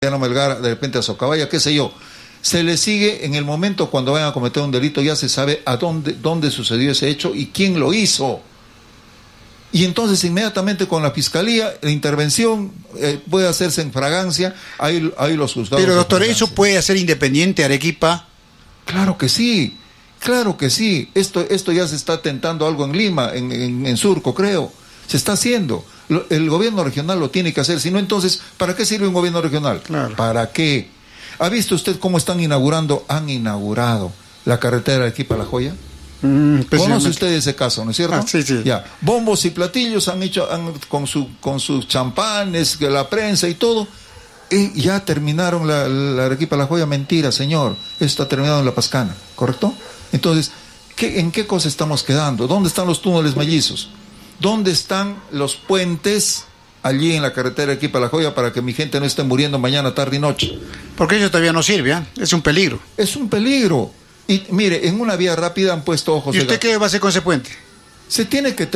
Melgar, de repente a Socabaya, qué sé yo. Se le sigue en el momento cuando vayan a cometer un delito, ya se sabe a dónde sucedió ese hecho y quién lo hizo. Y entonces inmediatamente con la fiscalía, la intervención puede hacerse en fragancia, ahí los juzgados. Pero doctor, ¿eso puede hacer independiente Arequipa? Claro que sí, claro que sí. Esto ya se está tentando algo en Lima, en Surco, creo. Se está haciendo. El gobierno regional lo tiene que hacer. Si no, entonces, ¿para qué sirve un gobierno regional? Claro. ¿Para qué? ¿Ha visto usted cómo han inaugurado la carretera de Arequipa a La Joya? ¿Conoce usted ese caso, no es cierto? Sí, sí. Ya, bombos y platillos han hecho con sus champanes, la prensa y todo. Y ya terminaron la Arequipa La Joya. Mentira, señor. Esto está terminado en La Pascana, ¿correcto? Entonces, ¿en qué cosa estamos quedando? ¿Dónde están los túneles mellizos? ¿Dónde están los puentes allí en la carretera de Arequipa La Joya para que mi gente no esté muriendo mañana, tarde y noche? Porque eso todavía no sirve, ¿eh? Es un peligro. Es un peligro. Y mire, en una vía rápida han puesto ojos. ¿Y usted qué va a hacer con ese puente? Se tiene que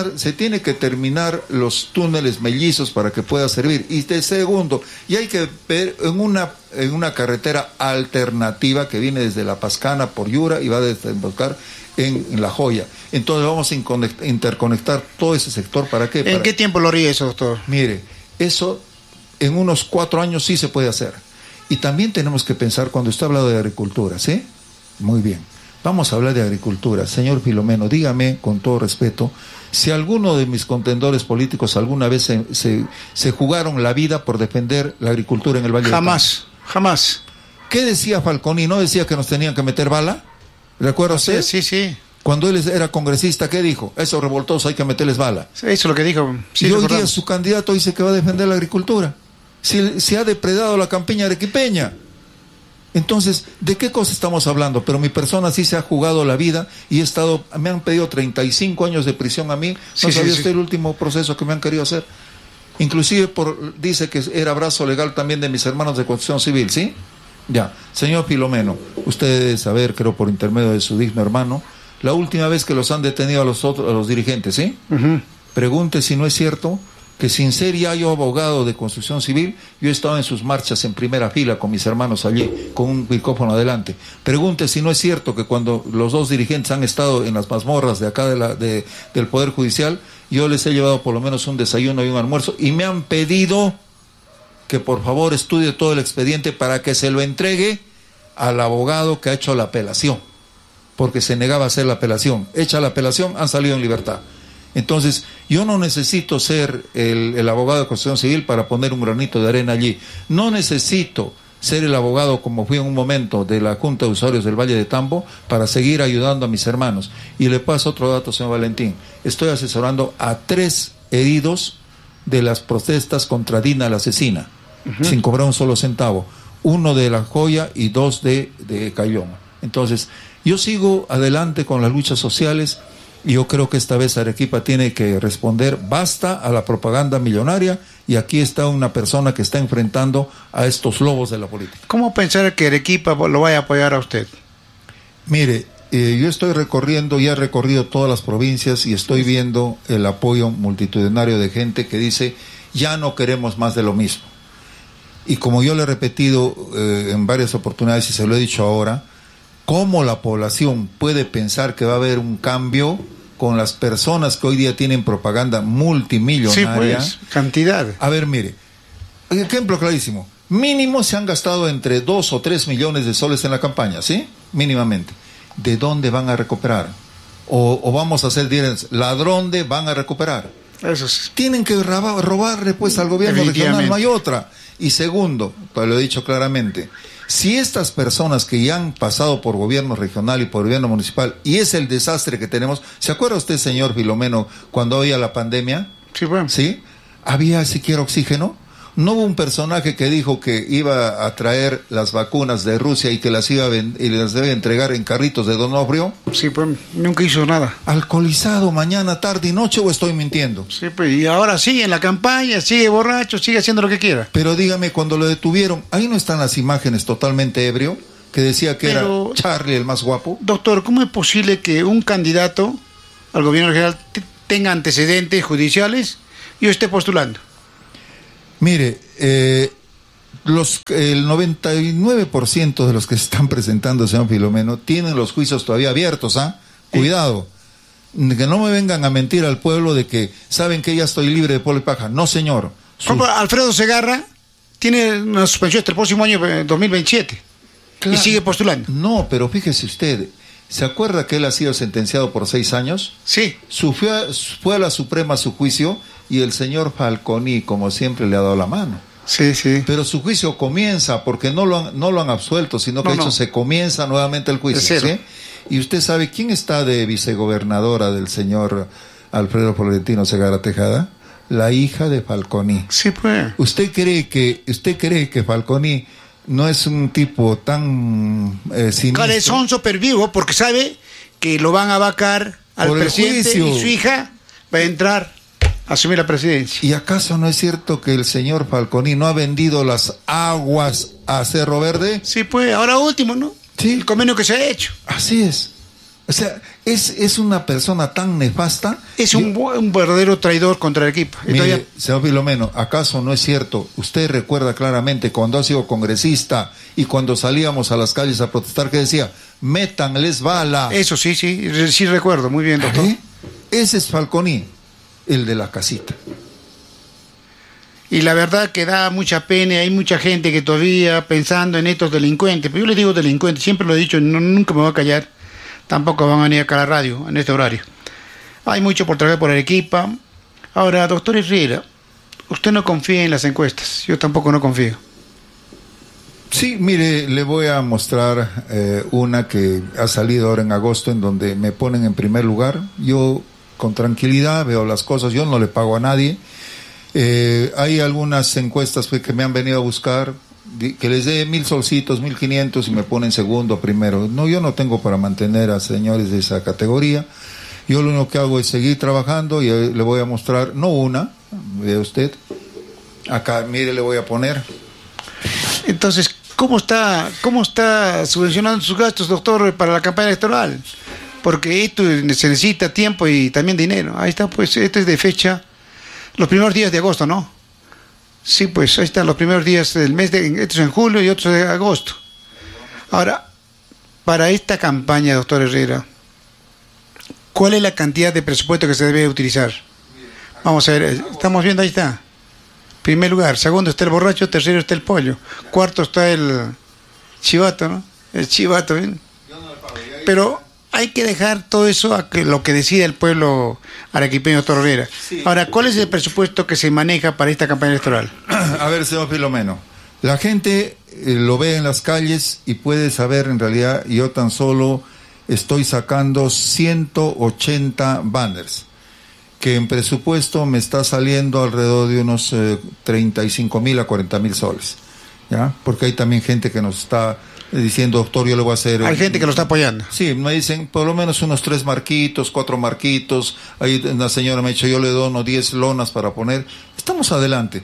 terminar los túneles mellizos para que pueda servir. Y de segundo, y hay que ver en una carretera alternativa que viene desde La Pascana por Yura y va a desembocar en La Joya. Entonces vamos a interconectar todo ese sector. ¿Para qué? ¿En qué tiempo lo haría eso, doctor? Mire, eso en unos 4 años sí se puede hacer. Y también tenemos que pensar, cuando usted ha hablado de agricultura, ¿sí? Muy bien. Vamos a hablar de agricultura. Señor Filomeno, dígame con todo respeto, si alguno de mis contendores políticos alguna vez se jugaron la vida por defender la agricultura en el Valle del Tambo. Jamás. ¿Qué decía Falconi? ¿No decía que nos tenían que meter bala? ¿Recuerda usted? Sí. Cuando él era congresista, ¿qué dijo? Esos revoltosos hay que meterles bala. Eso es lo que dijo. Sí, y hoy día su candidato dice que va a defender la agricultura. Se ha depredado la campiña arequipeña. Entonces, ¿de qué cosa estamos hablando? Pero mi persona sí se ha jugado la vida y me han pedido 35 años de prisión a mí. ¿No sabía usted el último proceso que me han querido hacer? Inclusive dice que era brazo legal también de mis hermanos de Constitución Civil, ¿sí? Ya, señor Filomeno, usted debe saber, creo por intermedio de su digno hermano, la última vez que los han detenido a los dirigentes, ¿sí? Pregunte si no es cierto que sin ser ya yo abogado de construcción civil, yo he estado en sus marchas en primera fila con mis hermanos allí, con un micrófono adelante. Pregunte si no es cierto que cuando los dos dirigentes han estado en las mazmorras de acá del Poder Judicial, yo les he llevado por lo menos un desayuno y un almuerzo, y me han pedido que por favor estudie todo el expediente para que se lo entregue al abogado que ha hecho la apelación, porque se negaba a hacer la apelación. Hecha la apelación, han salido en libertad. Entonces, yo no necesito ser el abogado de Constitución Civil para poner un granito de arena allí. No necesito ser el abogado, como fui en un momento, de la Junta de Usuarios del Valle de Tambo para seguir ayudando a mis hermanos. Y le paso otro dato, señor Valentín. Estoy asesorando a 3 heridos de las protestas contra Dina la asesina, sin cobrar un solo centavo. 1 de La Joya y 2 de Cayón. Entonces, yo sigo adelante con las luchas sociales. Yo creo que esta vez Arequipa tiene que responder basta a la propaganda millonaria, y aquí está una persona que está enfrentando a estos lobos de la política. ¿Cómo pensar que Arequipa lo vaya a apoyar a usted? Mire, yo estoy ya he recorrido todas las provincias y estoy viendo el apoyo multitudinario de gente que dice, ya no queremos más de lo mismo. Y como yo le he repetido en varias oportunidades y se lo he dicho ahora, ¿cómo la población puede pensar que va a haber un cambio con las personas que hoy día tienen propaganda multimillonaria? Sí, pues, cantidad. A ver, mire, ejemplo clarísimo. Mínimo se han gastado entre 2 o 3 millones de soles en la campaña, ¿sí? Mínimamente. ¿De dónde van a recuperar? O vamos a hacer ¿dónde van a recuperar? Eso sí. Tienen que robarle pues al gobierno regional, no hay otra. Y segundo, pues lo he dicho claramente, si estas personas que ya han pasado por gobierno regional y por gobierno municipal, y es el desastre que tenemos, ¿se acuerda usted, señor Filomeno, cuando había la pandemia? Sí, bueno. ¿Sí? ¿Había siquiera oxígeno? ¿No hubo un personaje que dijo que iba a traer las vacunas de Rusia y que las debe entregar en carritos de Donofrio? Sí, pues nunca hizo nada. ¿Alcoholizado mañana, tarde y noche, o estoy mintiendo? Sí, pues, y ahora sigue en la campaña, sigue borracho, sigue haciendo lo que quiera. Pero dígame, cuando lo detuvieron, ahí no están las imágenes totalmente ebrio, que decía que era Charlie el más guapo. Doctor, ¿cómo es posible que un candidato al gobierno regional tenga antecedentes judiciales y esté postulando? Mire, El 99% de los que se están presentando, señor Filomeno, tienen los juicios todavía abiertos, ¿ah? Cuidado. Que no me vengan a mentir al pueblo de que saben que ya estoy libre de polvo y paja. No, señor. Alfredo Segarra tiene una suspensión hasta el próximo año 2027. Claro. Y sigue postulando. No, pero fíjese usted, ¿se acuerda que él ha sido sentenciado por 6 años? Sí. Fue a la Suprema su juicio y el señor Falconi, como siempre, le ha dado la mano. Sí, sí. Pero su juicio comienza, porque no lo han absuelto, sino que de hecho se comienza nuevamente el juicio. ¿Sí? Y usted sabe quién está de vicegobernadora del señor Alfredo Florentino Segarra Tejada, la hija de Falconi. Sí, pues. ¿Usted cree que Falconi no es un tipo tan sinistro? Claro, es súper vivo porque sabe que lo van a vacar al presidente y su hija va a entrar a asumir la presidencia. ¿Y acaso no es cierto que el señor Falconi no ha vendido las aguas a Cerro Verde? Sí, pues, ahora último, ¿no? Sí. El convenio que se ha hecho. Así es. O sea, es una persona tan nefasta. Es un verdadero traidor contra el equipo. Mire, señor Filomeno, ¿acaso no es cierto? Usted recuerda claramente cuando ha sido congresista y cuando salíamos a las calles a protestar que decía, métanles bala. Eso sí recuerdo, muy bien, doctor. Ese es Falconi, el de la casita. Y la verdad que da mucha pena, hay mucha gente que todavía pensando en estos delincuentes, pero yo les digo delincuentes, siempre lo he dicho, nunca me voy a callar, tampoco van a venir acá a la radio en este horario. Hay mucho por trabajar por Arequipa. Ahora, doctor Herrera, usted no confía en las encuestas, yo tampoco no confío. Sí, mire, le voy a mostrar una que ha salido ahora en agosto, en donde me ponen en primer lugar. Yo con tranquilidad veo las cosas, yo no le pago a nadie. Hay algunas encuestas que me han venido a buscar, que les dé 1,000 solcitos, 1,500 y me ponen segundo, primero. No, yo no tengo para mantener a señores de esa categoría. Yo lo único que hago es seguir trabajando y le voy a mostrar, no una, vea usted, acá, mire, le voy a poner. Entonces, ¿cómo está subvencionando sus gastos, doctor, para la campaña electoral? Porque esto se necesita tiempo y también dinero. Ahí está, pues, esto es de fecha, los primeros días de agosto, ¿no? Sí, pues, ahí están los primeros días del mes, estos en julio y otros de agosto. Ahora, para esta campaña, doctor Herrera, ¿cuál es la cantidad de presupuesto que se debe utilizar? Vamos a ver, estamos viendo, ahí está. Primer lugar, segundo está el borracho, tercero está el pollo, cuarto está el chivato, ¿no? El chivato, ¿bien? Pero hay que dejar todo eso a lo que decida el pueblo arequipeño, doctor Herrera. Sí. Ahora, ¿cuál es el presupuesto que se maneja para esta campaña electoral? A ver, señor Filomeno, la gente lo ve en las calles y puede saber, en realidad, yo tan solo estoy sacando 180 banners, que en presupuesto me está saliendo alrededor de unos 35,000 a 40,000 soles, ¿ya? Porque hay también gente que nos está diciendo, doctor, yo le voy a hacer... Hay gente que lo está apoyando. Sí, me dicen por lo menos unos 3 marquitos, 4 marquitos. Ahí una señora me ha dicho, yo le dono 10 lonas para poner. Estamos adelante.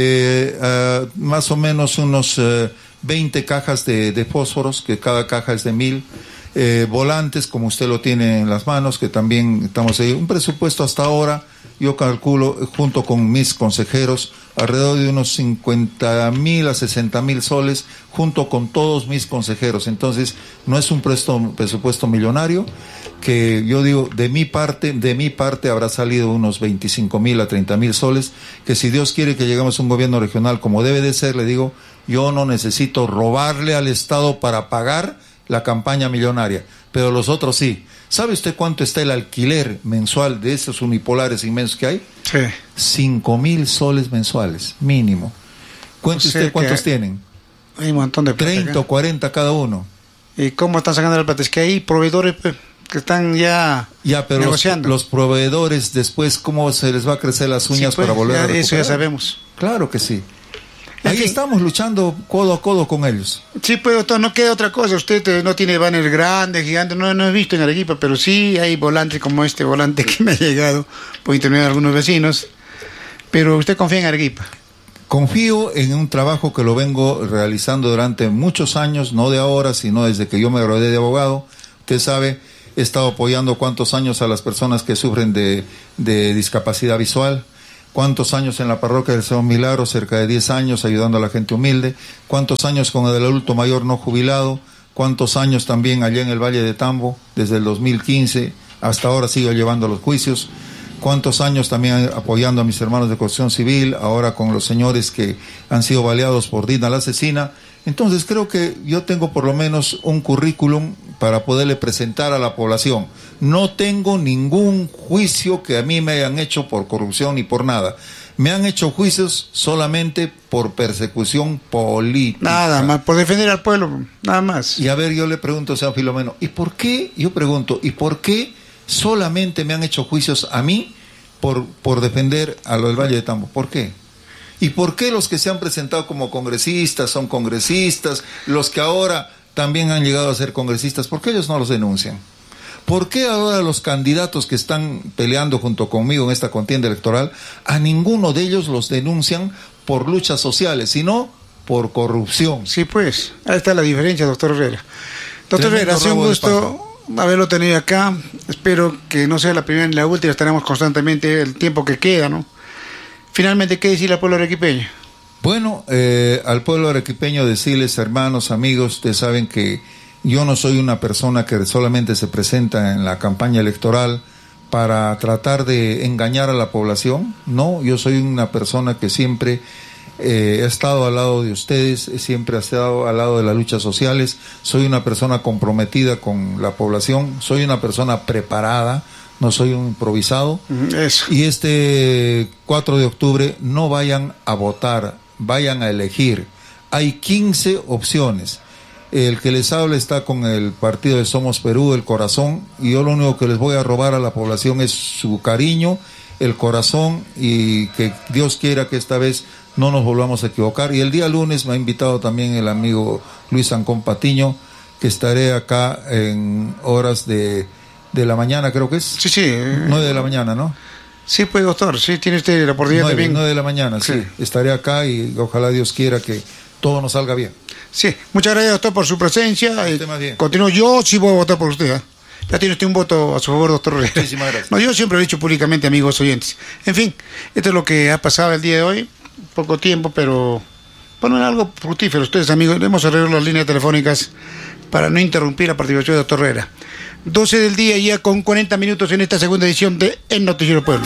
Más o menos unos 20 cajas de fósforos, que cada caja es de 1,000. Volantes, como usted lo tiene en las manos, que también estamos ahí. Un presupuesto hasta ahora, yo calculo, junto con mis consejeros, alrededor de unos 50,000 a 60,000 soles, junto con todos mis consejeros. Entonces, no es un presupuesto millonario, que yo digo, de mi parte habrá salido unos 25,000 a 30,000 soles, que si Dios quiere que lleguemos a un gobierno regional como debe de ser, le digo, yo no necesito robarle al Estado para pagar la campaña millonaria, pero los otros sí. ¿Sabe usted cuánto está el alquiler mensual de esos unipolares inmensos que hay? Sí. 5,000 soles mensuales, mínimo. Cuente usted cuántos tienen. Hay un montón de plata 30 o 40 cada uno. ¿Y cómo están sacando la plata? Es que hay proveedores que están ya pero negociando. Los proveedores después, ¿cómo se les va a crecer las uñas para volver a recuperar? Eso ya sabemos. Claro que sí. Ahí estamos luchando codo a codo con ellos. Sí, pues doctor, no queda otra cosa. Usted no tiene banners grandes, gigantes, no he visto en Arequipa, pero sí hay volantes como este volante que me ha llegado por internet de algunos vecinos. Pero usted confía en Arequipa. Confío en un trabajo que lo vengo realizando durante muchos años, no de ahora, sino desde que yo me gradué de abogado. Usted sabe, he estado apoyando cuántos años a las personas que sufren de discapacidad visual. ¿Cuántos años en la parroquia del Señor Milagro? Cerca de 10 años ayudando a la gente humilde. ¿Cuántos años con el adulto mayor no jubilado? ¿Cuántos años también allá en el Valle de Tambo? Desde el 2015 hasta ahora sigo llevando los juicios. ¿Cuántos años también apoyando a mis hermanos de construcción civil? Ahora con los señores que han sido baleados por Dina la asesina. Entonces creo que yo tengo por lo menos un currículum para poderle presentar a la población. No tengo ningún juicio que a mí me hayan hecho por corrupción ni por nada. Me han hecho juicios solamente por persecución política. Nada más, por defender al pueblo, nada más. Y a ver, yo le pregunto a San Filomeno, ¿y por qué? Yo pregunto, ¿y por qué solamente me han hecho juicios a mí por defender a lo del Valle de Tambo? ¿Por qué? ¿Y por qué los que se han presentado como congresistas son congresistas? Los que ahora también han llegado a ser congresistas, ¿por qué ellos no los denuncian? ¿Por qué ahora los candidatos que están peleando junto conmigo en esta contienda electoral, a ninguno de ellos los denuncian por luchas sociales, sino por corrupción? Sí, pues, ahí está la diferencia, doctor Herrera. Doctor Herrera, ha sido un gusto haberlo tenido acá. Espero que no sea la primera ni la última, estaremos constantemente el tiempo que queda, ¿no? Finalmente, ¿qué decirle al pueblo arequipeño? Bueno, al pueblo arequipeño decirles, hermanos, amigos, ustedes saben que yo no soy una persona que solamente se presenta en la campaña electoral para tratar de engañar a la población. No, yo soy una persona que siempre he estado al lado de ustedes, siempre he estado al lado de las luchas sociales. Soy una persona comprometida con la población, soy una persona preparada, no soy un improvisado. Eso. Y este 4 de octubre no vayan a votar, vayan a elegir. Hay 15 opciones. El que les habla está con el partido de Somos Perú, el corazón, y yo lo único que les voy a robar a la población es su cariño, el corazón, y que Dios quiera que esta vez no nos volvamos a equivocar. Y el día lunes me ha invitado también el amigo Luis Ancón Patiño, que estaré acá en horas de la mañana, creo que es. Sí, sí. 9 de la mañana, ¿no? Sí, pues, doctor, sí, tiene usted la oportunidad también. 9 de la mañana, sí. Estaré acá y ojalá Dios quiera que todo nos salga bien. Sí, muchas gracias, doctor, por su presencia. Continúo, yo sí voy a votar por usted, ¿eh? Ya tiene usted un voto a su favor, doctor Herrera. Muchísimas gracias. No, yo siempre lo he dicho públicamente, amigos oyentes. En fin, esto es lo que ha pasado el día de hoy. Poco tiempo, pero bueno, algo fructífero. Ustedes, amigos, hemos arreglado las líneas telefónicas para no interrumpir la participación del doctor Herrera. 12 del día, ya con 40 minutos en esta segunda edición de El Noticiero Pueblo.